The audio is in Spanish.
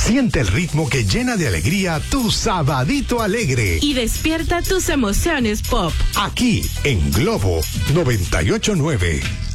Siente el ritmo que llena de alegría tu sabadito alegre. Y despierta tus emociones pop. Aquí en Globo 98.9.